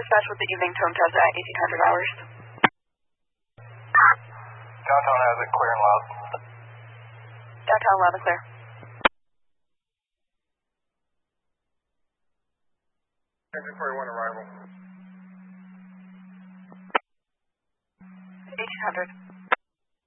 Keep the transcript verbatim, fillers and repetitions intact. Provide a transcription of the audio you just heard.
dispatch with the evening tone test at eighteen hundred hours. Downtown has it clear and loud. Downtown loud and clear. Engine forty-one arrival. eighteen hundred.